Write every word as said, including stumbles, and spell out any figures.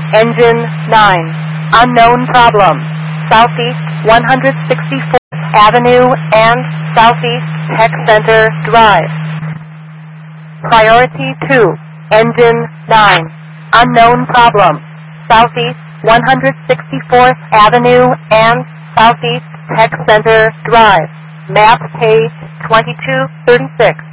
Engine nine. Unknown problem. Southeast one hundred sixty-fourth Avenue and Southeast Tech Center Drive. Priority two. Engine nine. Unknown problem. Southeast one hundred sixty-fourth Avenue and Southeast Tech Center Drive. Map page twenty-two thirty-six.